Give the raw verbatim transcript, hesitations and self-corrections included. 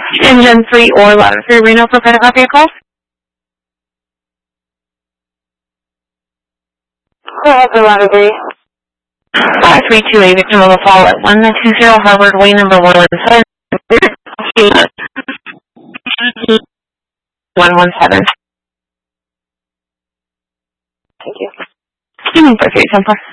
Engine three or ladder three Reno for Pentagon vehicle. The ladder three. five three two eight, victim of a fall at one two zero Harvard, way number one one seven. one one seven. Thank you. Human for three, ten four.